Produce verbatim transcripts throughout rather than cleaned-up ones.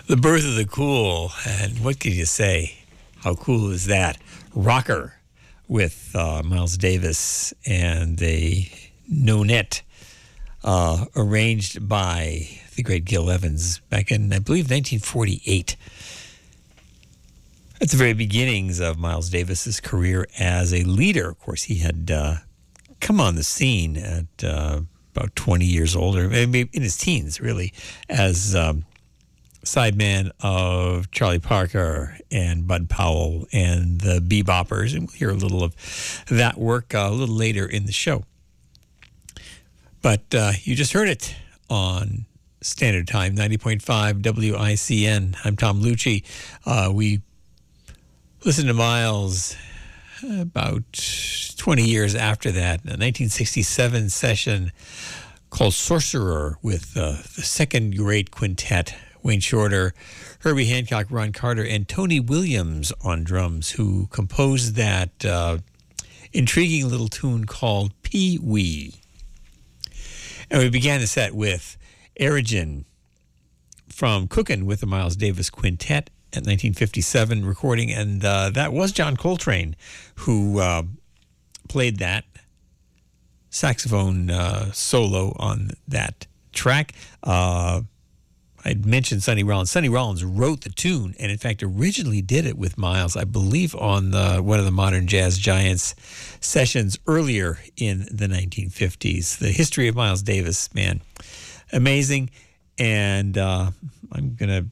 The birth of the cool, and what can you say? How cool is that? Rocker with uh, Miles Davis and a nonet uh, arranged by the great Gil Evans back in, I believe, nineteen forty-eight. At the very beginnings of Miles Davis's career as a leader, of course, he had uh, come on the scene at uh, about twenty years old, or maybe in his teens, really, as um, sideman of Charlie Parker and Bud Powell and the Beboppers, and we'll hear a little of that work uh, a little later in the show. But uh, you just heard it on Standard Time, ninety point five W I C N. I'm Tom Lucci. Uh, we listened to Miles about twenty years after that, a nineteen sixty-seven session called Sorcerer with uh, the second great quintet, Wayne Shorter, Herbie Hancock, Ron Carter, and Tony Williams on drums, who composed that uh, intriguing little tune called Pee Wee. And we began the set with Erigen from Cookin' with the Miles Davis Quintet at nineteen fifty-seven recording, and uh, that was John Coltrane who uh, played that saxophone uh, solo on that track. Uh, I'd mentioned Sonny Rollins. Sonny Rollins wrote the tune, and in fact originally did it with Miles, I believe, on the, one of the Modern Jazz Giants sessions earlier in the nineteen fifties. The history of Miles Davis, man, amazing. And uh, I'm going to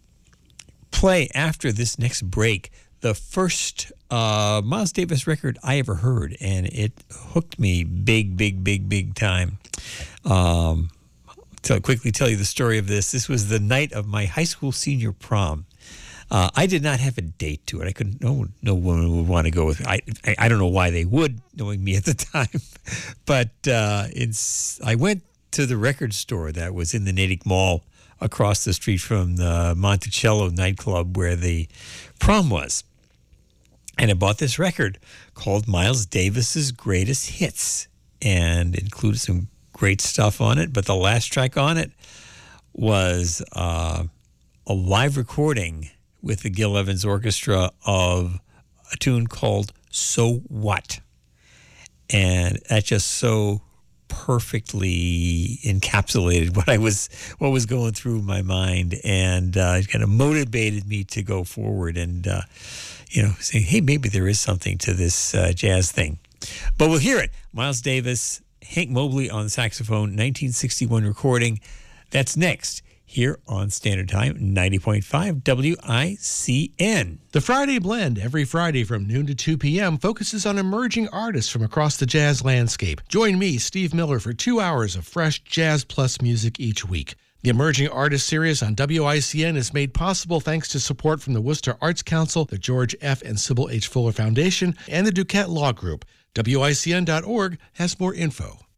play after this next break the first uh, Miles Davis record I ever heard, and it hooked me big, big, big, big time. Um To quickly tell you the story of this. This was the night of my high school senior prom. Uh, I did not have a date to it. I couldn't. No, no woman would want to go with. I, I. I don't know why they would, knowing me at the time. But uh, it's. I went to the record store that was in the Natick Mall across the street from the Monticello nightclub where the prom was, and I bought this record called Miles Davis's Greatest Hits, and it included some great stuff on it, but the last track on it was uh, a live recording with the Gil Evans Orchestra of a tune called So What? And that just so perfectly encapsulated what I was, what was going through my mind, and uh, it kind of motivated me to go forward and, uh, you know, say, hey, maybe there is something to this uh, jazz thing. But we'll hear it. Miles Davis, Hank Mobley on saxophone, nineteen sixty-one recording. That's next here on Standard Time, ninety point five W I C N. The Friday Blend, every Friday from noon to two p.m., focuses on emerging artists from across the jazz landscape. Join me, Steve Miller, for two hours of fresh Jazz Plus music each week. The Emerging Artist Series on W I C N is made possible thanks to support from the Worcester Arts Council, the George F. and Sybil H. Fuller Foundation, and the Duquette Law Group. W I C N dot org has more info.